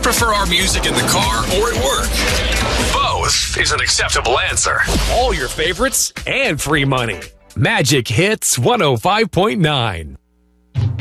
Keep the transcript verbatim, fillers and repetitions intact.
prefer our music in the car or at work? Both is an acceptable answer. All your favorites and free money. Magic Hits one oh five point nine.